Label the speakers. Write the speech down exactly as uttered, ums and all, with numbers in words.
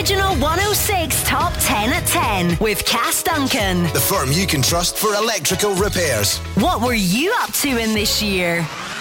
Speaker 1: original one oh six Top ten at ten with Cass Duncan.
Speaker 2: The firm you can trust for electrical repairs.
Speaker 1: What were you up to in this year?